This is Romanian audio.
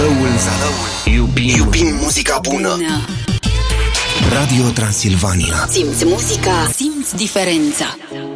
Zalăul. Iubim muzica bună. Radio Transilvania. Simți muzica, simți diferența.